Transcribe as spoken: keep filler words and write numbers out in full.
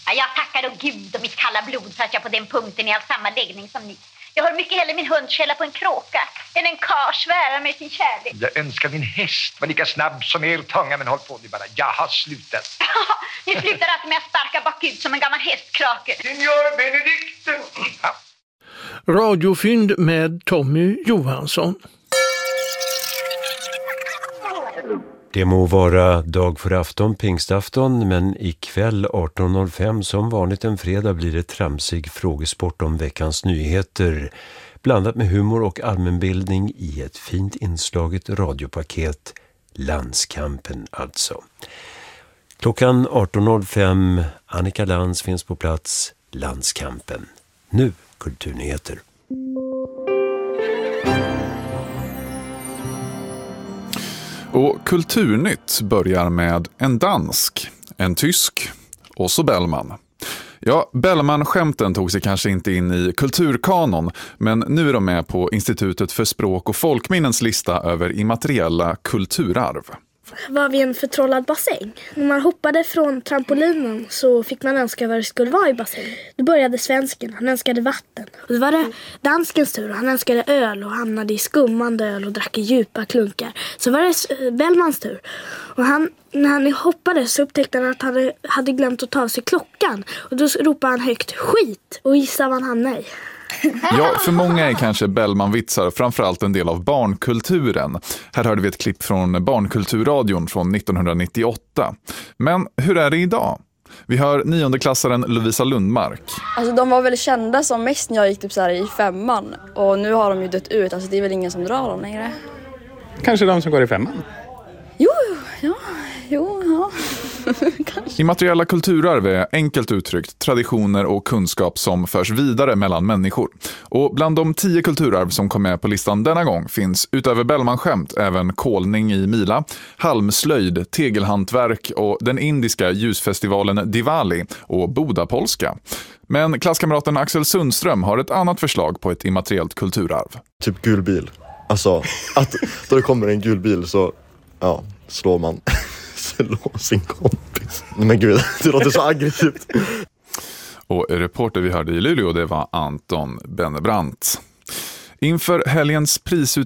Ja, jag tackar och Gud och mitt kalla blod för att jag på den punkten är av samma läggning som ni. Jag hör mycket hellre min hund skälla på en kråka än en karl svära med sin kärlek. Jag önskar min häst var lika snabb som er tunga, men håll på nu bara. Jag har slutat. Ni slutar alltid med att sparka bakut som en gammal hästkrake. Signor Benedikte! Ja. Radiofynd med Tommy Johansson. Det må vara dag för afton, pingstafton, men ikväll arton noll fem som vanligt en fredag blir det tramsig frågesport om veckans nyheter. Blandat med humor och allmänbildning i ett fint inslaget radiopaket, Landskampen alltså. Klockan arton noll fem, Annika Lantz finns på plats, Landskampen. Nu kulturnyheter. Och Kulturnytt börjar med en dansk, en tysk och så Bellman. Ja, Bellman-skämten tog sig kanske inte in i kulturkanon, men nu är de med på Institutet för språk- och folkminnens lista över immateriella kulturarv. Var vid en förtrollad bassäng. När man hoppade från trampolinen så fick man önska vad det skulle vara i bassängen. Då började svensken, han önskade vatten. Och då var det danskens tur, han önskade öl och hamnade i skummande öl och drack i djupa klunkar. Så var det Bellmans tur. Och han, när han hoppade så upptäckte han att han hade, hade glömt att ta av sig klockan. Och då ropade han högt skit och gissade vad han hamnade i. Ja, för många är kanske Bellman-vitsar framförallt en del av barnkulturen. Här hörde vi ett klipp från Barnkulturradion från nittonhundranittioåtta. Men hur är det idag? Vi hör niondeklassaren Lovisa Lundmark. Alltså de var väl kända som mest när jag gick typ så här i femman. Och nu har de ju dött ut, alltså det är väl ingen som drar dem längre. Kanske de som går i femman? Jo, ja, jo, ja. Immateriella kulturarv är enkelt uttryckt traditioner och kunskap som förs vidare mellan människor. Och bland de tio kulturarv som kom med på listan denna gång finns utöver Bellman-skämt även kolning i Mila, halmslöjd, tegelhantverk och den indiska ljusfestivalen Diwali och bodapolska. Men klasskamraten Axel Sundström har ett annat förslag på ett immateriellt kulturarv. Typ gul bil. Alltså, att då det kommer en gul bil så ja, slår man slår sin kompis. Men gud, det låter så aggressivt. Och reporter vi hörde i Luleå, det var Anton Bennebrant. Inför helgens prisut